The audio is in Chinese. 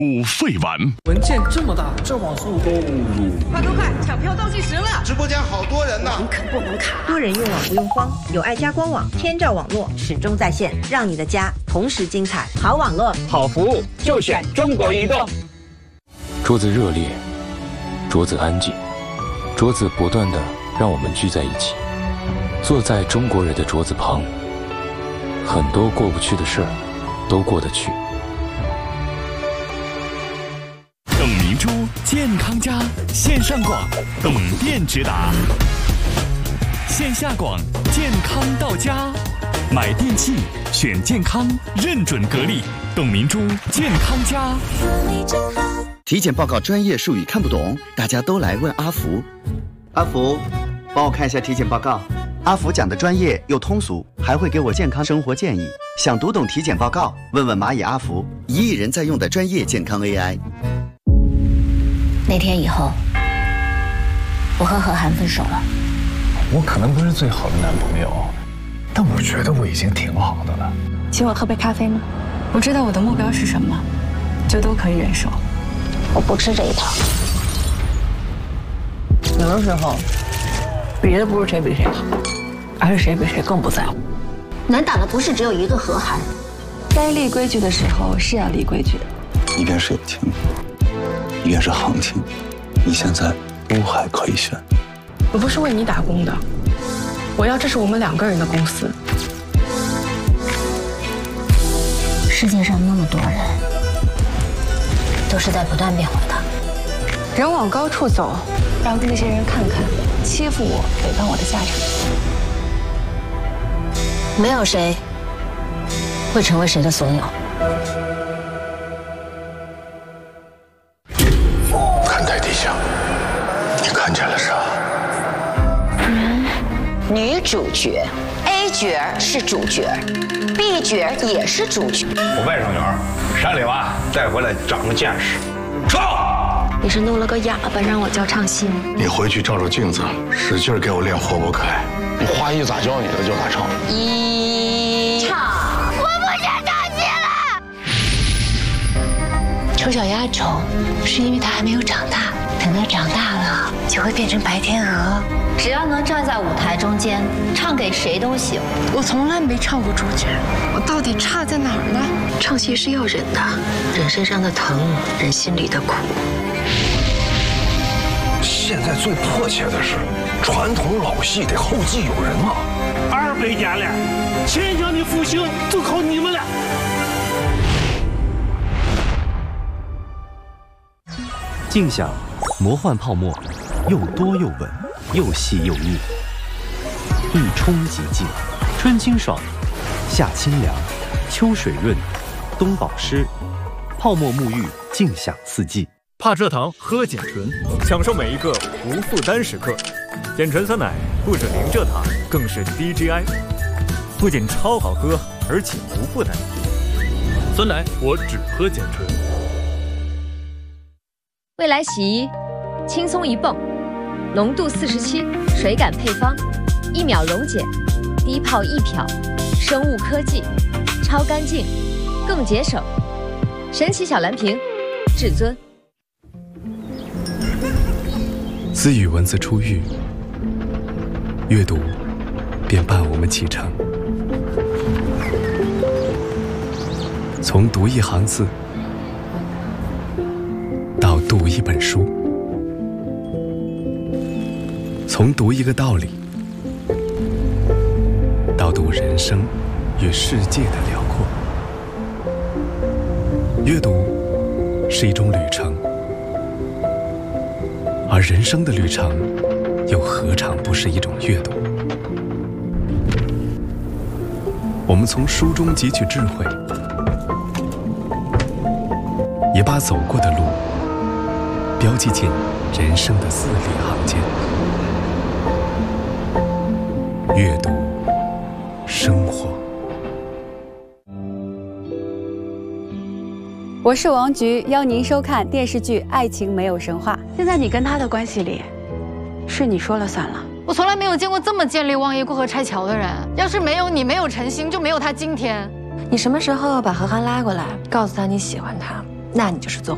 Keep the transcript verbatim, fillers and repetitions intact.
五费完。 文件这么大，这网速够如？ 快快快，抢票倒计时了！ 直播间好多人呢， 能啃不能卡。 多人用网不用慌，有爱家官网，天照网络始终在线，让你的家同时精彩。好网络， 好服务，就选中国移动。 桌子热烈，桌子安静，桌子不断的让我们聚在一起，坐在中国人的桌子旁，很多过不去的事儿都过得去。 董明珠健康家线上广，董店直达；线下广，健康到家。买电器选健康，认准格力，董明珠健康家。 体检报告专业术语看不懂，大家都来问阿福。阿福，帮我看一下体检报告。阿福讲的专业又通俗，还会给我健康生活建议。想读懂体检报告，问问蚂蚁阿福，一亿人在用的专业健康 A I。 那天以后，我和何涵分手了。 我可能不是最好的男朋友，但我觉得我已经挺好的了。 请我喝杯咖啡吗？我知道我的目标是什么，就都可以忍受。 我不吃这一套。 有的时候，比的不是谁比谁好，而是谁比谁更不在乎。 难打的不是只有一个何涵。 该立规矩的时候是要立规矩的。 一边是友情，一边是行情，你现在都还可以选。 我不是为你打工的，我要这是我们两个人的公司。 世界上那么多人，都是在不断变化的。 人往高处走，让那些人看看欺负我、诽谤我的下场。 没有谁会成为谁的所有。 看台底下，你看见了啥？ 人，女主角 A 角是主角 ，B 角也是主角。 我外甥女儿山里娃带回来长个见识。唱！ 你是弄了个哑巴让我教唱戏吗？ 你回去照照镜子，使劲给我练活不开。你花艺咋教你的就咋唱。 一唱，我不想唱戏了。丑小鸭丑，是因为它还没有长大，等它长大了就会变成白天鹅。只要能站在舞台中间，唱给谁都行。 我从来没唱过主角，我到底差在哪儿呢？唱戏是要忍的， 人身上的疼，人心里的苦。 现在最迫切的是，传统老戏得后继有人啊！ 二百年了，秦腔的复兴就靠你们了。 静享魔幻泡沫，又多又稳，又细又腻，一冲即净，春清爽，夏清凉，秋水润，冬保湿，泡沫沐浴，静享四季。 怕蔗糖，喝碱醇，享受每一个无负担时刻。碱醇酸奶不止零蔗糖，更是低 G I， 不仅超好喝，而且无负担。 酸奶我只喝碱醇。 未来洗衣，轻松一泵，浓度四十七，水感配方，一秒溶解，低泡一漂，生物科技，超干净，更节省。神奇小蓝瓶，至尊。 自与文字初遇，阅读便伴我们启程。从读一行字到读一本书，从读一个道理到读人生与世界的辽阔。阅读是一种旅程，而人生的旅程又何尝不是一种阅读？我们从书中汲取智慧，也把走过的路标记进人生的字里行间。阅读，生活。 我是王菊，邀您收看电视剧《爱情没有神话》。 现在你跟他的关系里，是你说了算了。 我从来没有见过这么见利忘义、过河拆桥的人。要是没有你，没有陈星，就没有他今天。 你什么时候把何涵拉过来，告诉他你喜欢他，那你就是做。